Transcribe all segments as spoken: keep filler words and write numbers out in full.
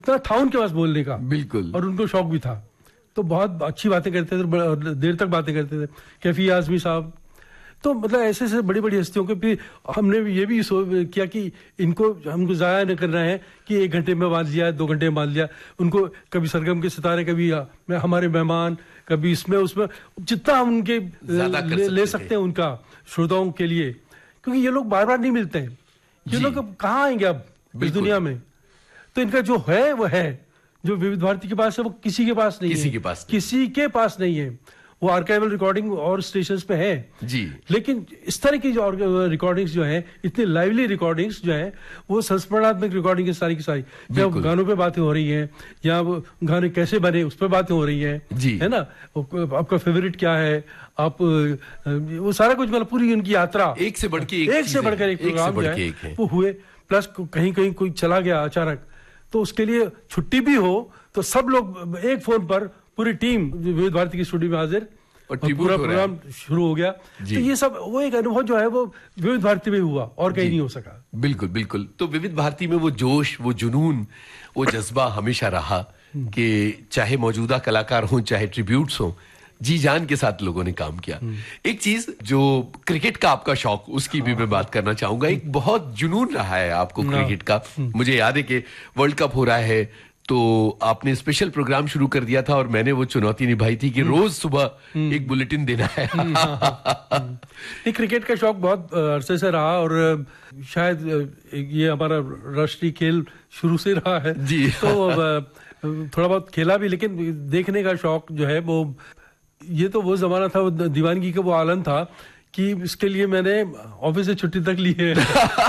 इतना था उनके पास बोलने का, बिल्कुल, और उनको शौक भी था, तो बहुत अच्छी बातें करते थे, देर तक बातें करते थे। कैफी आजमी साहब, तो मतलब ऐसे ऐसे बड़ी बड़ी हस्तियों के भी हमने ये भी किया कि इनको हमको ज़ाया न करना है कि एक घंटे में बांध लिया, दो घंटे में बांध लिया। उनको कभी सरगम के सितारे, कभी हमारे मेहमान, कभी इसमें उसमें, जितना हम उनके ले, ले सकते हैं उनका श्रोताओं के लिए, क्योंकि ये लोग बार बार नहीं मिलते हैं। ये लोग अब कहाँ आएंगे अब इस दुनिया में? तो इनका जो है वो है, जो विविध भारती के पास है वो किसी के पास नहीं किसी है, के पास नहीं। किसी के पास नहीं है। वो आर्काइवल रिकॉर्डिंग और स्टेशंस पे है जी, लेकिन इस तरह की जो रिकॉर्डिंग्स जो है, इतनी लाइवली रिकॉर्डिंग्स जो है, वो संस्मरणात्मक रिकॉर्डिंग है सारी की सारी। जब गानों पे बातें हो रही हैं, या वो गाने कैसे बने उस पर बातें हो रही हैं, है ना, आपका फेवरेट क्या है, आप वो सारा कुछ, मतलब पूरी उनकी यात्रा, एक से बढ़ के एक, एक से बढ़कर एक प्रोग्राम जो है वो हुए। प्लस कहीं कहीं कोई चला गया अचानक, तो उसके लिए छुट्टी भी हो तो सब लोग एक फोन पर, पूरी टीम विविध भारती की स्टूडियो में हाजिर, और, और पूरा प्रोग्राम शुरू हो गया। तो ये सब वो एक अनुभव जो है वो विविध भारती में हुआ, और कहीं नहीं हो सका। बिल्कुल बिल्कुल। तो विविध भारती में वो जोश, वो जुनून, वो जज्बा हमेशा रहा कि चाहे मौजूदा कलाकार हों, चाहे ट्रिब्यूट्स हों, जी जान के साथ लोगों ने काम किया। एक चीज जो क्रिकेट का आपका शौक, उसकी भी मैं बात करना चाहूंगा। एक बहुत जुनून रहा है आपको क्रिकेट का। मुझे याद है कि वर्ल्ड कप हो रहा है तो आपने स्पेशल प्रोग्राम शुरू कर दिया था, और मैंने वो चुनौती निभाई थी कि रोज सुबह एक बुलेटिन देना है। ये क्रिकेट का शौक बहुत अरसे से रहा, और शायद ये हमारा राष्ट्रीय खेल शुरू से रहा है जी। तो थोड़ा बहुत खेला भी, लेकिन देखने का शौक जो है वो, ये तो वो जमाना था, वो दीवानगी का वो आलम था कि इसके लिए मैंने ऑफिस से छुट्टी तक ली है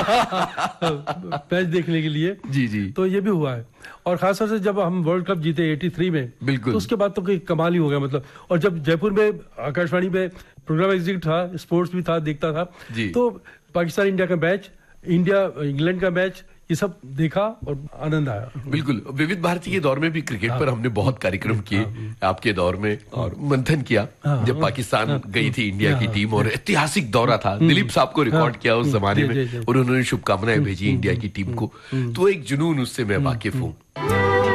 मैच देखने के लिए। जी जी। तो ये भी हुआ है, और खासतौर से जब हम वर्ल्ड कप जीते तिरासी में, बिल्कुल, तो उसके बाद तो कोई कमाल ही हो गया मतलब। और जब जयपुर में आकाशवाणी में प्रोग्राम एग्जीक्यूटिव था, स्पोर्ट्स भी था, देखता था, तो पाकिस्तान इंडिया का मैच, इंडिया इंग्लैंड का मैच, ये सब देखा और आनंद आया। बिल्कुल। विविध भारती के दौर में भी क्रिकेट हाँ, पर हमने बहुत कार्यक्रम किए हाँ, आपके दौर में, और मंथन किया हाँ, जब पाकिस्तान हाँ, गई थी इंडिया हाँ, की टीम, और ऐतिहासिक दौरा था। दिलीप साहब को रिकॉर्ड किया उस जमाने में, और उन्होंने शुभकामनाएं भेजी इंडिया की टीम को। तो एक जुनून उससे मैं वाकिफ हूँ।